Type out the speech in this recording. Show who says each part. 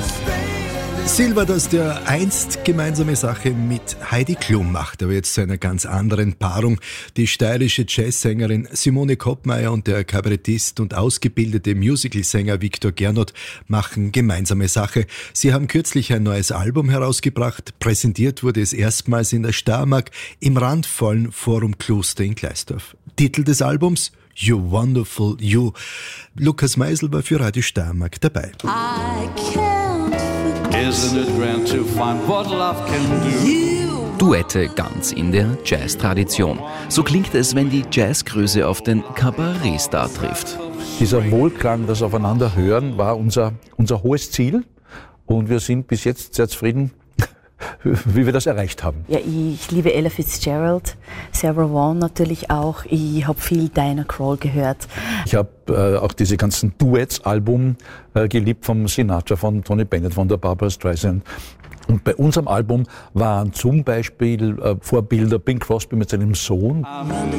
Speaker 1: Silva, dass der einst gemeinsame Sache mit Heidi Klum macht, aber jetzt zu einer ganz anderen Paarung. Die steirische Jazzsängerin Simone Koppmeier und der Kabarettist und ausgebildete Musicalsänger Viktor Gernot machen gemeinsame Sache. Sie haben kürzlich ein neues Album herausgebracht. Präsentiert wurde es erstmals in der Steiermark im randvollen Forum Kloster in Gleisdorf. Titel des Albums: You Wonderful You. Lukas Meisel war für Radio Steiermark dabei.
Speaker 2: Isn't it grand to find what love can do?
Speaker 3: Duette ganz in der Jazz-Tradition. So klingt es, wenn die Jazzgröße auf den Kabarettstar trifft.
Speaker 4: Dieser Wohlklang, das Aufeinanderhören, war unser hohes Ziel. Und wir sind bis jetzt sehr zufrieden, wie wir das erreicht haben.
Speaker 5: Ja, ich liebe Ella Fitzgerald, Sarah Vaughan natürlich auch. Ich habe viel Diana Krall gehört.
Speaker 4: Ich habe auch diese ganzen Duets-Album geliebt, vom Sinatra, von Tony Bennett, von der Barbra Streisand. Und bei unserem Album waren zum Beispiel Vorbilder Bing Crosby mit seinem Sohn.